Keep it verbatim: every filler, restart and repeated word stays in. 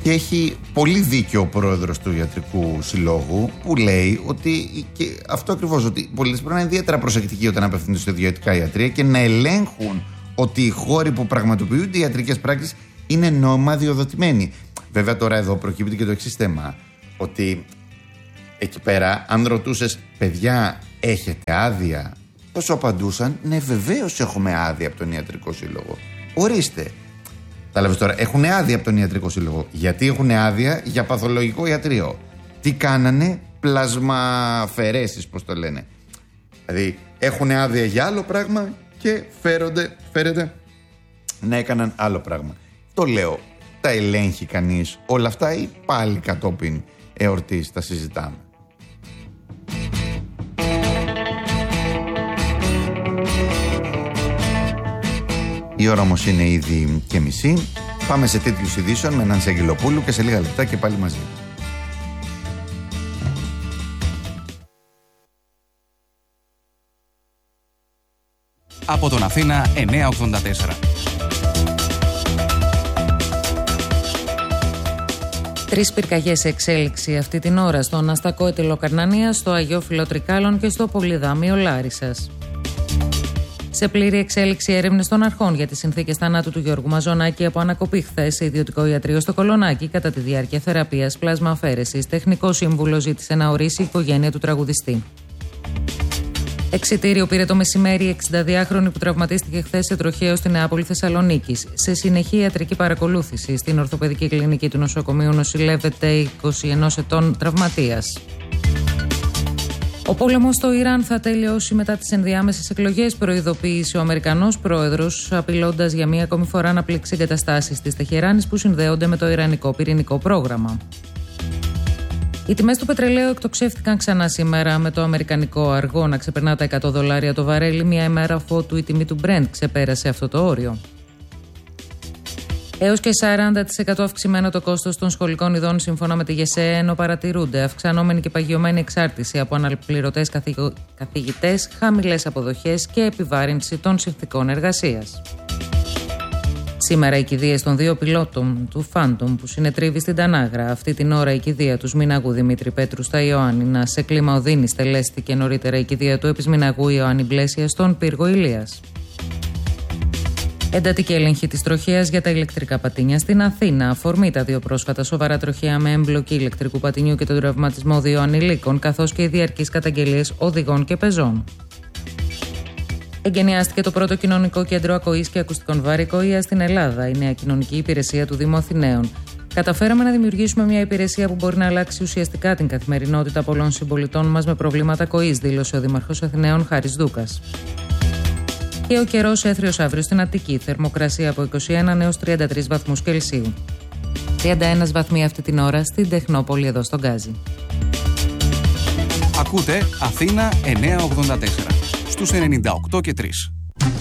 Και έχει πολύ δίκιο ο πρόεδρος του Ιατρικού Συλλόγου, που λέει ότι και αυτό ακριβώς, ότι οι πολίτες πρέπει να είναι ιδιαίτερα προσεκτικοί όταν απευθύνονται σε ιδιωτικά ιατρεία και να ελέγχουν ότι οι χώροι που πραγματοποιούνται οι ιατρικές πράξεις είναι νόμιμα διοδοτημένοι. Βέβαια, τώρα εδώ προκύπτει και το εξής θέμα, ότι εκεί πέρα, αν ρωτούσες, παιδιά, έχετε άδεια, πώς σου απαντούσαν? Ναι, βεβαίως έχουμε άδεια από τον Ιατρικό Σύλλογο. Ορίστε. Τα λέμε τώρα, έχουν άδεια από τον Ιατρικό Σύλλογο. Γιατί έχουν άδεια? Για παθολογικό ιατρείο. Τι κάνανε? Πλασμαφαιρέσεις, πώς το λένε. Δηλαδή, έχουν άδεια για άλλο πράγμα και φέρονται, φέρεται να έκαναν άλλο πράγμα. Το λέω, τα ελέγχει κανείς όλα αυτά ή πάλι κατόπιν εορτής τα συζητάμε? Η ώρα όμως είναι ήδη και μισή. Πάμε σε τίτλους ειδήσεων με Νάνση Αγγελοπούλου και σε λίγα λεπτά και πάλι μαζί. Από τον Αθήνα εννιακόσια ογδόντα τέσσερα. Τρεις πυρκαγιές σε εξέλιξη αυτή την ώρα στον Αστακό Ετυλοκαρνανία, στο Αγιόφυλλο Τρικάλων και στο Πολυδάμιο Λάρισσας. Σε πλήρη εξέλιξη έρευνες των αρχών για τις συνθήκες θανάτου του Γιώργου Μαζονάκη από ανακοπή χθες σε ιδιωτικό ιατρείο στο Κολονάκι κατά τη διάρκεια θεραπείας πλασμαφαίρεσης. Τεχνικό σύμβουλο ζήτησε να ορίσει η οικογένεια του τραγουδιστή. Εξιτήριο πήρε το μεσημέρι η εξηνταδυάχρονη που τραυματίστηκε χθες σε τροχαίο στη Νεάπολη Θεσσαλονίκης. Σε συνεχή ιατρική παρακολούθηση στην ορθοπαιδική κλινική του νοσοκομείου νοσηλεύεται είκοσι ενός ετών τραυματίας. Ο πόλεμος στο Ιράν θα τελειώσει μετά τις ενδιάμεσες εκλογές, προειδοποίησε ο Αμερικανός πρόεδρος, απειλώντας για μία ακόμη φορά να πλήξει εγκαταστάσεις της Τεχεράνης που συνδέονται με το ιρανικό πυρηνικό πρόγραμμα. Οι τιμές του πετρελαίου εκτοξεύτηκαν ξανά σήμερα, με το αμερικανικό αργό να ξεπερνά τα εκατό δολάρια το βαρέλι, μια ημέρα αφότου η τιμή του Brent ξεπέρασε αυτό το όριο. Έως και σαράντα τοις εκατό αυξημένο το κόστος των σχολικών ειδών σύμφωνα με τη ΓΕΣΕ, ενώ παρατηρούνται αυξανόμενη και παγιωμένη εξάρτηση από αναπληρωτές καθηγο... καθηγητές, χαμηλές αποδοχές και επιβάρυνση των συνθηκών εργασίας. Σήμερα οι κηδείες των δύο πιλότων του Phantom που συνετρίβει στην Τανάγρα. Αυτή την ώρα η κηδεία του Σμιναγού Δημήτρη Πέτρου στα Ιωάννινα. Σε κλίμα οδύνης τελέστηκε νωρίτερα η κηδεία του Επισμιναγού Ιωάννη Μπλέσια στον πύργο Ηλίας. Εντατική έλεγχη της τροχέας για τα ηλεκτρικά πατίνια στην Αθήνα. Αφορμή τα δύο πρόσφατα σοβαρά τροχαία με εμπλοκή ηλεκτρικού πατινιού και τον τραυματισμό δύο ανηλίκων, καθώς και οι διαρκείς καταγγελίες οδηγών και πεζών. Εγκαινιάστηκε το πρώτο κοινωνικό κέντρο ακοής και ακουστικών βαρικοΐας στην Ελλάδα, η νέα κοινωνική υπηρεσία του Δήμου Αθηναίων. Καταφέραμε να δημιουργήσουμε μια υπηρεσία που μπορεί να αλλάξει ουσιαστικά την καθημερινότητα πολλών συμπολιτών μας με προβλήματα ακοής, δήλωσε ο Δήμαρχος Αθηναίων Χάρης Δούκας. Και ο καιρός έθριος αύριο στην Αττική, θερμοκρασία από είκοσι ένα έως τριάντα τρεις βαθμούς Κελσίου. τριάντα ένα βαθμοί αυτή την ώρα στην Τεχνόπολη εδώ στον Γκάζι. Ακούτε Αθήνα εννιακόσια ογδόντα τέσσερα στους ενενήντα οκτώ και τρία.